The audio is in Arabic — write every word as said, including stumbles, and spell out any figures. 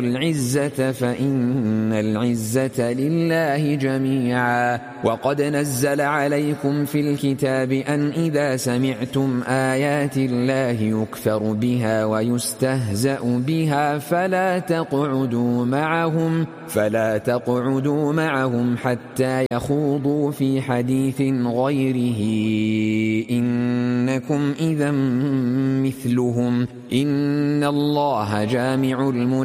العزة فإن العزة لله جميعا. وقد نزل عليكم في الكتاب أن إذا سمعتم آيات الله يكفر بها ويستهزأ بها فلا تقعدوا معهم فلا تقعدوا معهم حتى يخوضوا في حديث غيره إنكم إذا مثلهم إن الله جامع المنافقين